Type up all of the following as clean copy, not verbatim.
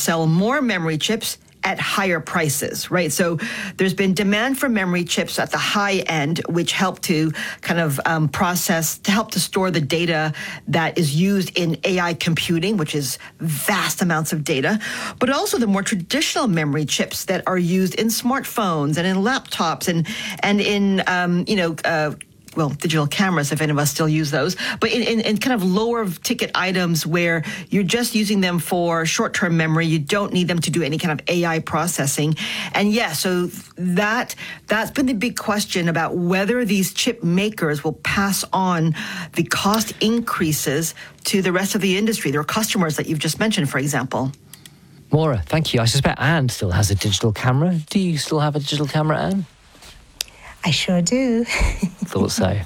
sell more memory chips at higher prices, right? So there's been demand for memory chips at the high end, which help to kind of help to store the data that is used in AI computing, which is vast amounts of data, but also the more traditional memory chips that are used in smartphones and in laptops and in, digital cameras, if any of us still use those, but in kind of lower ticket items where you're just using them for short-term memory, you don't need them to do any kind of AI processing. And so that's been the big question about whether these chip makers will pass on the cost increases to the rest of the industry, their customers that you've just mentioned, for example. Maura, thank you. I suspect Anne still has a digital camera. Do you still have a digital camera, Anne? I sure do. Thought so.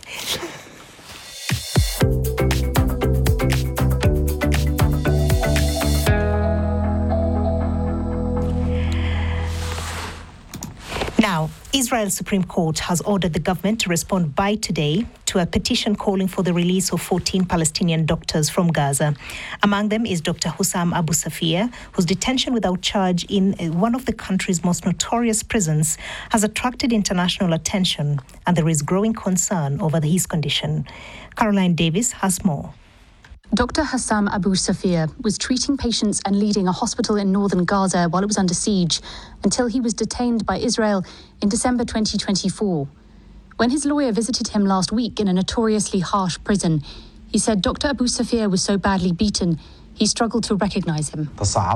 Now, Israel's Supreme Court has ordered the government to respond by today to a petition calling for the release of 14 Palestinian doctors from Gaza. Among them is Dr. Hussam Abu Safia, whose detention without charge in one of the country's most notorious prisons has attracted international attention, and there is growing concern over his condition. Caroline Davis has more. Dr. Hussam Abu Safia was treating patients and leading a hospital in northern Gaza while it was under siege until he was detained by Israel in December 2024. When his lawyer visited him last week in a notoriously harsh prison, he said Dr. Abu Safia was so badly beaten, he struggled to recognize him.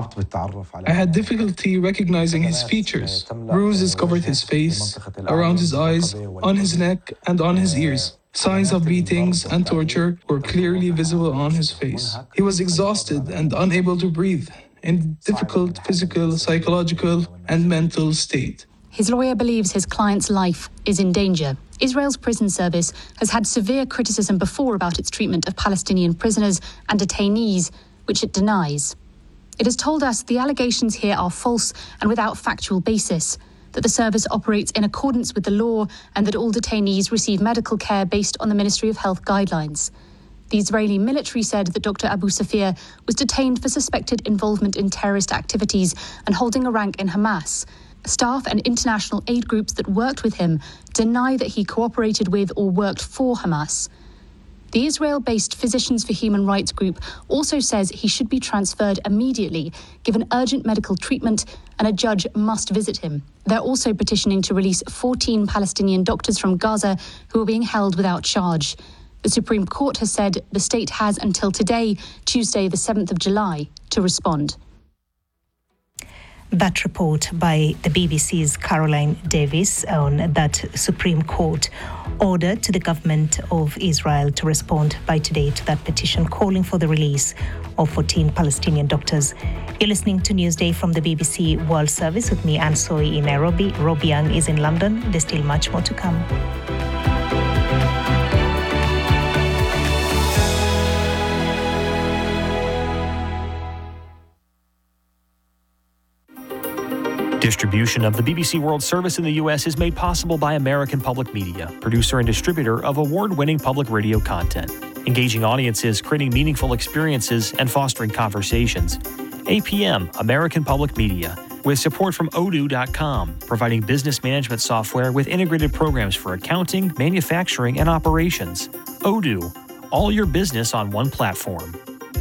I had difficulty recognizing his features. Bruises covered his face, around his eyes, on his neck, and on his ears. Signs of beatings and torture were clearly visible on his face. He was exhausted and unable to breathe, in difficult physical, psychological, and mental state. His lawyer believes his client's life is in danger. Israel's prison service has had severe criticism before about its treatment of Palestinian prisoners and detainees, which it denies. It has told us the allegations here are false and without factual basis, that the service operates in accordance with the law and that all detainees receive medical care based on the Ministry of Health guidelines. The Israeli military said that Dr. Abu Safia was detained for suspected involvement in terrorist activities and holding a rank in Hamas. Staff and international aid groups that worked with him deny that he cooperated with or worked for Hamas. The Israel-based Physicians for Human Rights group also says he should be transferred immediately, given urgent medical treatment, and a judge must visit him. They're also petitioning to release 14 Palestinian doctors from Gaza who are being held without charge. The Supreme Court has said the state has until today, Tuesday the 7th of July, to respond. That report by the BBC's Caroline Davis on that Supreme Court order to the government of Israel to respond by today to that petition calling for the release of 14 Palestinian doctors. You're listening to Newsday from the BBC World Service with me, Anne Soy, in Nairobi. Rob Young is in London. There's still much more to come. Distribution of the BBC World Service in the U.S. is made possible by American Public Media, producer and distributor of award-winning public radio content, engaging audiences, creating meaningful experiences, and fostering conversations. APM, American Public Media, with support from Odoo.com, providing business management software with integrated programs for accounting, manufacturing, and operations. Odoo, all your business on one platform.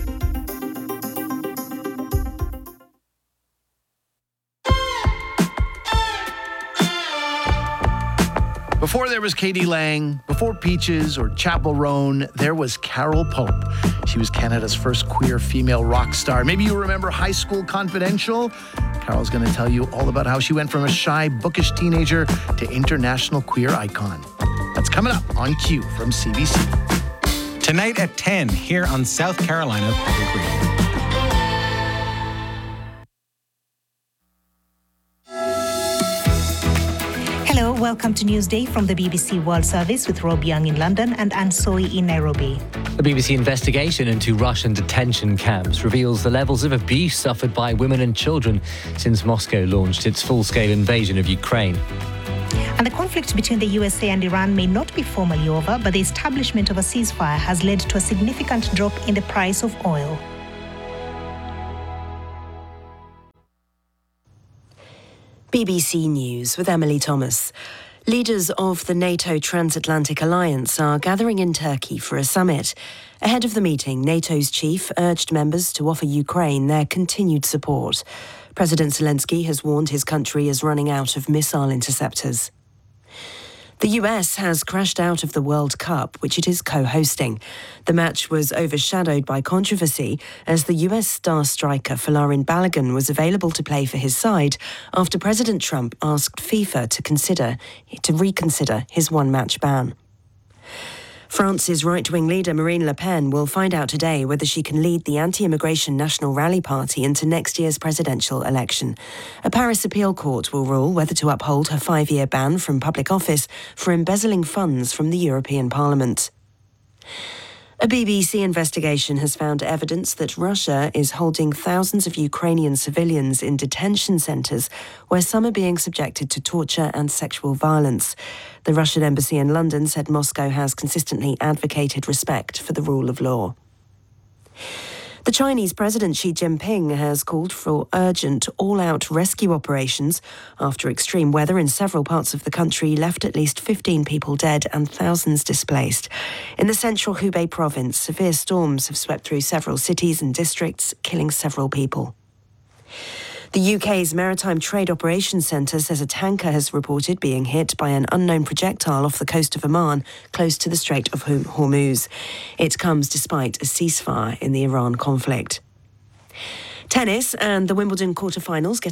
Before there was Katie Lang, before Peaches or Chapel Roan, there was Carol Pope. She was Canada's first queer female rock star. Maybe you remember High School Confidential? Carol's going to tell you all about how she went from a shy, bookish teenager to international queer icon. That's coming up on Q from CBC. Tonight at 10 here on South Carolina Public Radio. Hello, welcome to Newsday from the BBC World Service with Rob Young in London and Anne Soy in Nairobi. A BBC investigation into Russian detention camps reveals the levels of abuse suffered by women and children since Moscow launched its full-scale invasion of Ukraine. And the conflict between the USA and Iran may not be formally over, but the establishment of a ceasefire has led to a significant drop in the price of oil. BBC News with Emily Thomas. Leaders of the NATO Transatlantic Alliance are gathering in Turkey for a summit. Ahead of the meeting, NATO's chief urged members to offer Ukraine their continued support. President Zelensky has warned his country is running out of missile interceptors. The US has crashed out of the World Cup, which it is co-hosting. The match was overshadowed by controversy as the US star striker Folarin Balogun was available to play for his side after President Trump asked FIFA to reconsider his one-match ban. France's right-wing leader Marine Le Pen will find out today whether she can lead the anti-immigration National Rally Party into next year's presidential election. A Paris appeal court will rule whether to uphold her 5-year ban from public office for embezzling funds from the European Parliament. A BBC investigation has found evidence that Russia is holding thousands of Ukrainian civilians in detention centres where some are being subjected to torture and sexual violence. The Russian embassy in London said Moscow has consistently advocated respect for the rule of law. The Chinese President Xi Jinping has called for urgent, all-out rescue operations after extreme weather in several parts of the country left at least 15 people dead and thousands displaced. In the central Hubei province, severe storms have swept through several cities and districts, killing several people. The UK's Maritime Trade Operations Centre says a tanker has reported being hit by an unknown projectile off the coast of Oman, close to the Strait of Hormuz. It comes despite a ceasefire in the Iran conflict. Tennis and the Wimbledon quarterfinals get